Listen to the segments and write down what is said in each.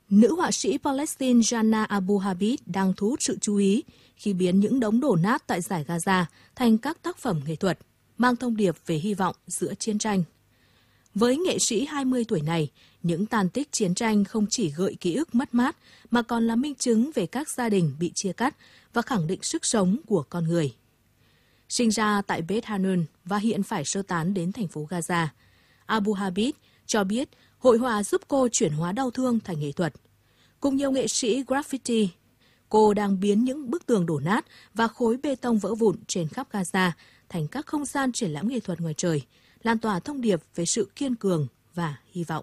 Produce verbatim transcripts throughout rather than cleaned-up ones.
Nữ họa sĩ Palestine Jana Abu Habib đang thu hút sự chú ý khi biến những đống đổ nát tại Dải Gaza thành các tác phẩm nghệ thuật, mang thông điệp về hy vọng giữa chiến tranh. Với nghệ sĩ hai mươi tuổi này, những tàn tích chiến tranh không chỉ gợi ký ức mất mát mà còn là minh chứng về các gia đình bị chia cắt và khẳng định sức sống của con người. Sinh ra tại Beit Hanun và hiện phải sơ tán đến thành phố Gaza, Abu Habib cho biết hội họa giúp cô chuyển hóa đau thương thành nghệ thuật. Cùng nhiều nghệ sĩ graffiti, cô đang biến những bức tường đổ nát và khối bê tông vỡ vụn trên khắp Gaza thành các không gian triển lãm nghệ thuật ngoài trời, lan tỏa thông điệp về sự kiên cường và hy vọng.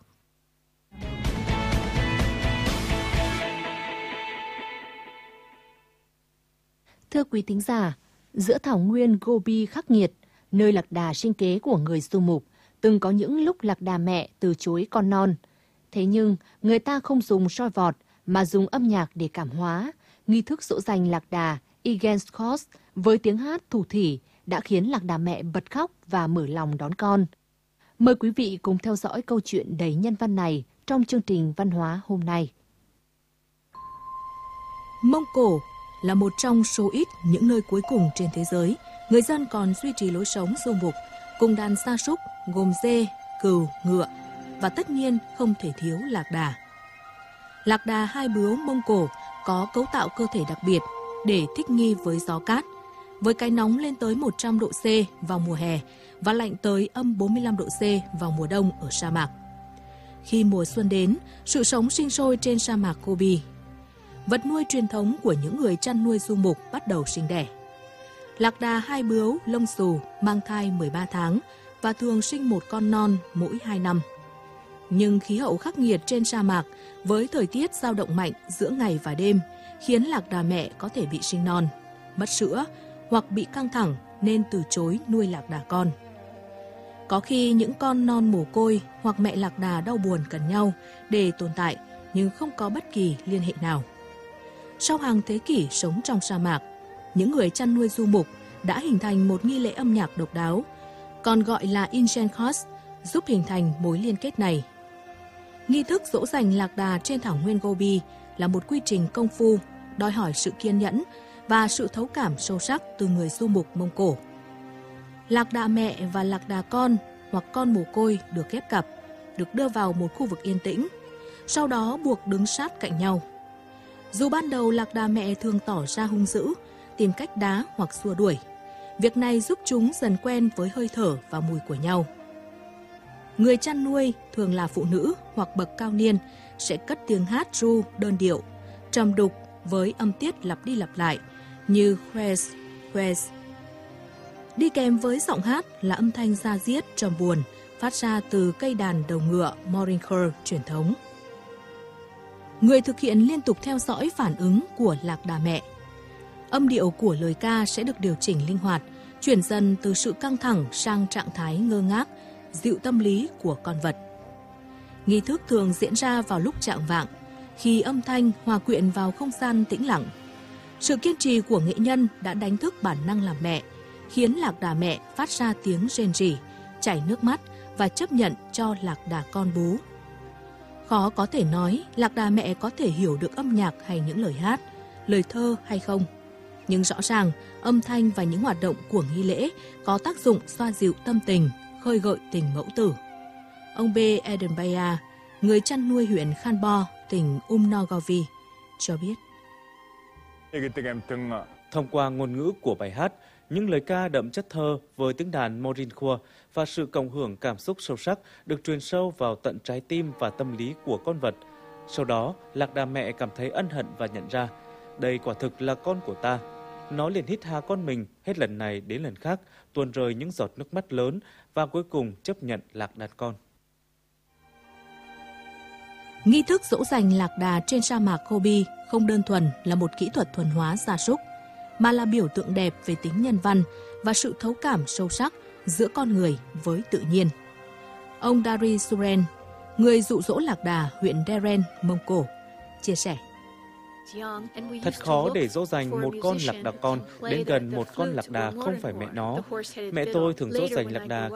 Thưa quý thính giả, giữa thảo nguyên Gobi khắc nghiệt, nơi lạc đà sinh kế của người du mục, từng có những lúc lạc đà mẹ từ chối con non. Thế nhưng, người ta không dùng soi vọt mà dùng âm nhạc để cảm hóa. Nghi thức dỗ dành lạc đà Igenskos với tiếng hát thủ thỉ đã khiến lạc đà mẹ bật khóc và mở lòng đón con. Mời quý vị cùng theo dõi câu chuyện đầy nhân văn này trong chương trình văn hóa hôm nay. Mông Cổ là một trong số ít những nơi cuối cùng trên thế giới, người dân còn duy trì lối sống du mục, cùng đàn gia súc gồm dê, cừu, ngựa và tất nhiên không thể thiếu lạc đà. Lạc đà hai bướu Mông Cổ có cấu tạo cơ thể đặc biệt để thích nghi với gió cát, với cái nóng lên tới một trăm độ C vào mùa hè và lạnh tới âm bốn mươi lăm độ C vào mùa đông ở sa mạc. Khi mùa xuân đến, sự sống sinh sôi trên sa mạc Gobi. Vật nuôi truyền thống của những người chăn nuôi du mục bắt đầu sinh đẻ. Lạc đà hai bướu lông xù mang thai mười ba tháng và thường sinh một con non mỗi hai năm. Nhưng khí hậu khắc nghiệt trên sa mạc với thời tiết dao động mạnh giữa ngày và đêm khiến lạc đà mẹ có thể bị sinh non, mất sữa hoặc bị căng thẳng nên từ chối nuôi lạc đà con. Có khi những con non mồ côi hoặc mẹ lạc đà đau buồn cần nhau để tồn tại nhưng không có bất kỳ liên hệ nào. Sau hàng thế kỷ sống trong sa mạc, những người chăn nuôi du mục đã hình thành một nghi lễ âm nhạc độc đáo, còn gọi là Igenskos, giúp hình thành mối liên kết này. Nghi thức dỗ dành lạc đà trên thảo nguyên Gobi là một quy trình công phu, đòi hỏi sự kiên nhẫn và sự thấu cảm sâu sắc từ người du mục Mông Cổ. Lạc đà mẹ và lạc đà con hoặc con mồ côi được ghép cặp, được đưa vào một khu vực yên tĩnh, sau đó buộc đứng sát cạnh nhau. Dù ban đầu lạc đà mẹ thường tỏ ra hung dữ, tìm cách đá hoặc xua đuổi, việc này giúp chúng dần quen với hơi thở và mùi của nhau. Người chăn nuôi, thường là phụ nữ hoặc bậc cao niên, sẽ cất tiếng hát ru đơn điệu, trầm đục với âm tiết lặp đi lặp lại như khoes, khoes. Đi kèm với giọng hát là âm thanh da diết trầm buồn phát ra từ cây đàn đầu ngựa Morinker truyền thống. Người thực hiện liên tục theo dõi phản ứng của lạc đà mẹ. Âm điệu của lời ca sẽ được điều chỉnh linh hoạt, chuyển dần từ sự căng thẳng sang trạng thái ngơ ngác, dịu tâm lý của con vật. Nghi thức thường diễn ra vào lúc chạng vạng, khi âm thanh hòa quyện vào không gian tĩnh lặng. Sự kiên trì của nghệ nhân đã đánh thức bản năng làm mẹ, khiến lạc đà mẹ phát ra tiếng rên rỉ, chảy nước mắt và chấp nhận cho lạc đà con bú. Khó có thể nói lạc đà mẹ có thể hiểu được âm nhạc hay những lời hát, lời thơ hay không. Nhưng rõ ràng, âm thanh và những hoạt động của nghi lễ có tác dụng xoa dịu tâm tình, khơi gợi tình mẫu tử. Ông B. Edenbaya, người chăn nuôi huyện Khanbo, tỉnh Umnogovi, cho biết. Thông qua ngôn ngữ của bài hát, những lời ca đậm chất thơ với tiếng đàn Morinkhua và sự cộng hưởng cảm xúc sâu sắc được truyền sâu vào tận trái tim và tâm lý của con vật. Sau đó, lạc đà mẹ cảm thấy ân hận và nhận ra, đây quả thực là con của ta. Nó liền hít hà con mình hết lần này đến lần khác, tuôn rơi những giọt nước mắt lớn và cuối cùng chấp nhận lạc đàn con. Nghi thức dỗ dành lạc đà trên sa mạc Gobi không đơn thuần là một kỹ thuật thuần hóa gia súc, mà là biểu tượng đẹp về tính nhân văn và sự thấu cảm sâu sắc giữa con người với tự nhiên. Ông Dari Suren, người dụ dỗ lạc đà huyện Deren, Mông Cổ, chia sẻ. Thật khó để dỗ dành một con lạc đà con đến gần một con lạc đà không phải mẹ nó. Mẹ tôi thường dỗ dành lạc đà